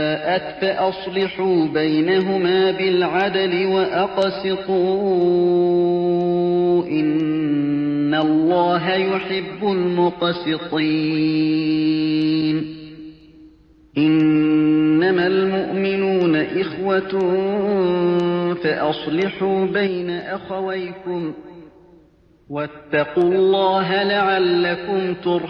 فأصلحوا بينهما بالعدل وأقسطوا إن الله يحب المقسطين إنما المؤمنون إخوة فأصلحوا بين أخويكم واتقوا الله لعلكم ترحمون